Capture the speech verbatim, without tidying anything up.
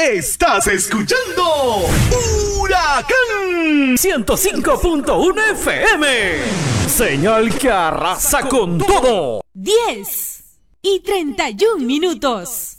Estás escuchando Huracán ciento cinco punto uno F M. Señal que arrasa con todo. diez y treinta y un minutos.